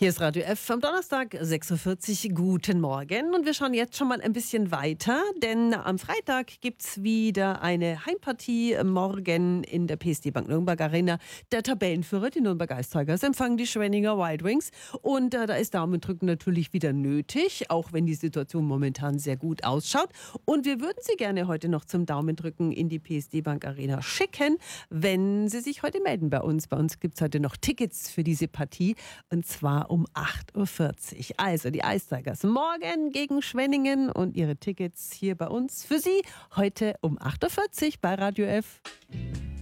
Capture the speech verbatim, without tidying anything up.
Hier ist Radio F am Donnerstag, sechs Uhr vierzig. Guten Morgen. Und wir schauen jetzt schon mal ein bisschen weiter, denn am Freitag gibt es wieder eine Heimpartie morgen in der P S D Bank Nürnberg Arena. Der Tabellenführer, die Nürnberg Ice Tigers, empfangen die Schwenninger Wild Wings. Und äh, da ist Daumendrücken natürlich wieder nötig, auch wenn die Situation momentan sehr gut ausschaut. Und wir würden Sie gerne heute noch zum Daumendrücken in die P S D Bank Arena schicken, wenn Sie sich heute melden bei uns. Bei uns gibt es heute noch Tickets für diese Partie, und zwar um acht Uhr vierzig. Also die Ice Tigers morgen gegen Schwenningen und ihre Tickets hier bei uns für Sie heute um acht Uhr vierzig bei Radio F.